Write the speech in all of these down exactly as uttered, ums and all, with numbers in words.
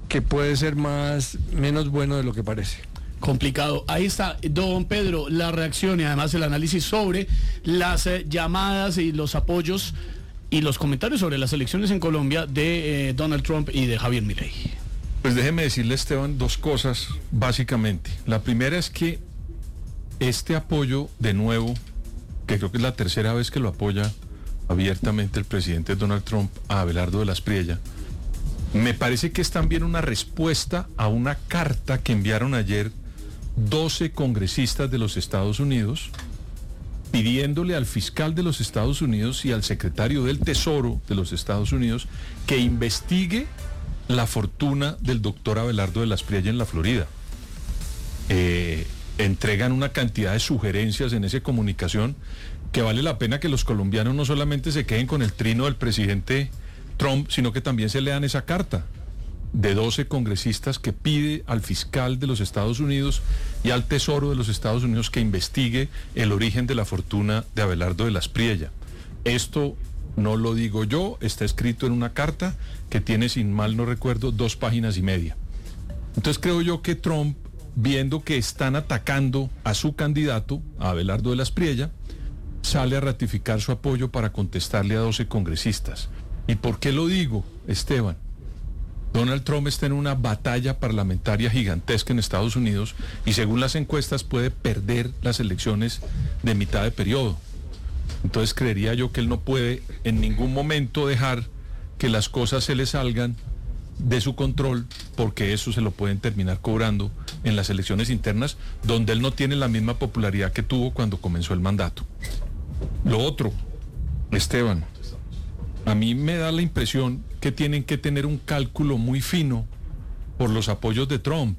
que puede ser más menos bueno de lo que parece. Complicado. Ahí está, don Pedro, la reacción y además el análisis sobre las eh, llamadas y los apoyos y los comentarios sobre las elecciones en Colombia de eh, Donald Trump y de Javier Milei. Pues déjeme decirle, Esteban, dos cosas básicamente. La primera es que este apoyo, de nuevo, que creo que es la tercera vez que lo apoya abiertamente el presidente Donald Trump a Abelardo de la Espriella, me parece que es también una respuesta a una carta que enviaron ayer doce congresistas de los Estados Unidos pidiéndole al fiscal de los Estados Unidos y al secretario del Tesoro de los Estados Unidos que investigue la fortuna del doctor Abelardo de la Espriella en la Florida. Eh, entregan una cantidad de sugerencias en esa comunicación que vale la pena que los colombianos no solamente se queden con el trino del presidente Trump, sino que también se lean esa carta de doce congresistas que pide al fiscal de los Estados Unidos y al Tesoro de los Estados Unidos que investigue el origen de la fortuna de Abelardo de la Espriella. Esto no lo digo yo, está escrito en una carta que tiene, sin mal no recuerdo, dos páginas y media. Entonces creo yo que Trump, viendo que están atacando a su candidato, a Abelardo de la Espriella, sale a ratificar su apoyo para contestarle a doce congresistas. ¿Y por qué lo digo, Esteban? Donald Trump está en una batalla parlamentaria gigantesca en Estados Unidos y según las encuestas puede perder las elecciones de mitad de periodo. Entonces creería yo que él no puede en ningún momento dejar que las cosas se le salgan de su control, porque eso se lo pueden terminar cobrando en las elecciones internas, donde él no tiene la misma popularidad que tuvo cuando comenzó el mandato. Lo otro, Esteban, a mí me da la impresión que tienen que tener un cálculo muy fino por los apoyos de Trump,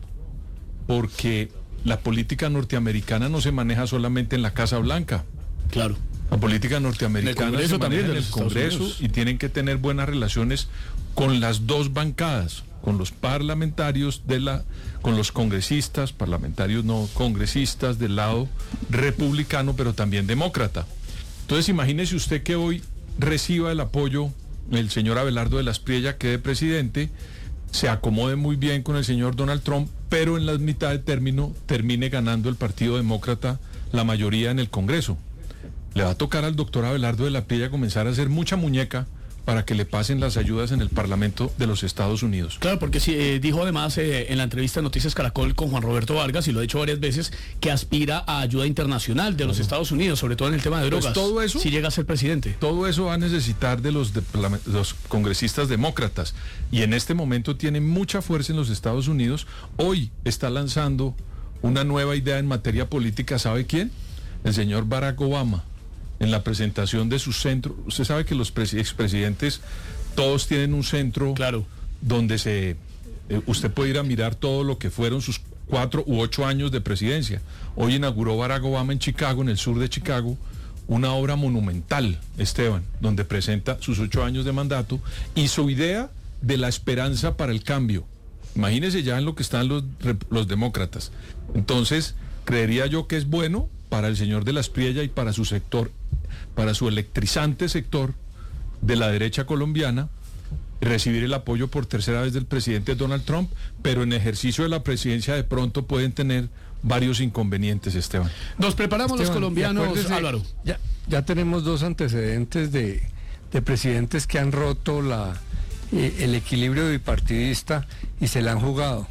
porque la política norteamericana no se maneja solamente en la Casa Blanca. Claro. La política norteamericana se maneja en el Congreso y tienen que tener buenas relaciones con las dos bancadas, con los parlamentarios de la, con los congresistas, parlamentarios no congresistas del lado republicano, pero también demócrata. Entonces imagínese usted que hoy reciba el apoyo el señor Abelardo de la Espriella, quede presidente, se acomode muy bien con el señor Donald Trump, pero en la mitad de término termine ganando el Partido Demócrata la mayoría en el Congreso. Le va a tocar al doctor Abelardo de la Espriella comenzar a hacer mucha muñeca para que le pasen las ayudas en el Parlamento de los Estados Unidos. Claro, porque sí, eh, dijo además eh, en la entrevista de Noticias Caracol con Juan Roberto Vargas, y lo ha dicho varias veces, que aspira a ayuda internacional de los uh-huh. Estados Unidos, sobre todo en el tema de drogas, pues todo eso, si llega a ser presidente. Todo eso va a necesitar de los, de los congresistas demócratas, y en este momento tiene mucha fuerza en los Estados Unidos. Hoy está lanzando una nueva idea en materia política, ¿sabe quién? El señor Barack Obama. En la presentación de su centro, usted sabe que los expresidentes todos tienen un centro, claro, donde se eh, usted puede ir a mirar todo lo que fueron sus cuatro u ocho años de presidencia. Hoy inauguró Barack Obama en Chicago, en el sur de Chicago, una obra monumental, Esteban, donde presenta sus ocho años de mandato y su idea de la esperanza para el cambio. Imagínese ya en lo que están los, los demócratas. Entonces, creería yo que es bueno para el señor de la Espriella y para su sector, para su electrizante sector de la derecha colombiana, recibir el apoyo por tercera vez del presidente Donald Trump, pero en ejercicio de la presidencia de pronto pueden tener varios inconvenientes, Esteban. Nos preparamos Esteban, los colombianos, Álvaro. Ya, ya tenemos dos antecedentes de, de presidentes que han roto la, eh, el equilibrio bipartidista y se la han jugado.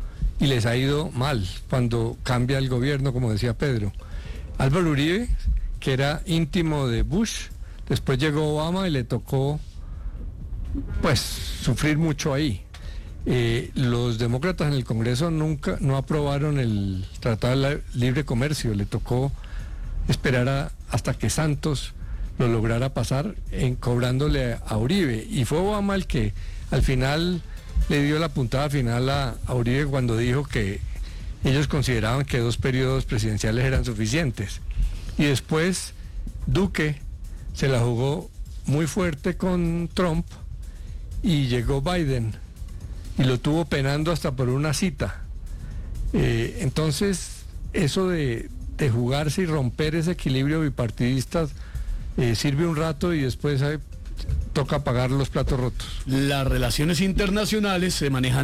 Y les ha ido mal cuando cambia el gobierno, como decía Pedro. Álvaro Uribe, que era íntimo de Bush, después llegó Obama y le tocó, pues, sufrir mucho ahí. Eh, los demócratas en el Congreso nunca, no aprobaron el Tratado de Libre Comercio, le tocó esperar a, hasta que Santos lo lograra pasar, en, cobrándole a Uribe. Y fue Obama el que al final le dio la puntada final a, a Uribe cuando dijo que ellos consideraban que dos periodos presidenciales eran suficientes. Y después Duque se la jugó muy fuerte con Trump y llegó Biden y lo tuvo penando hasta por una cita. Eh, entonces, eso de, de jugarse y romper ese equilibrio bipartidista eh, sirve un rato y después hay, toca pagar los platos rotos. Las relaciones internacionales se manejan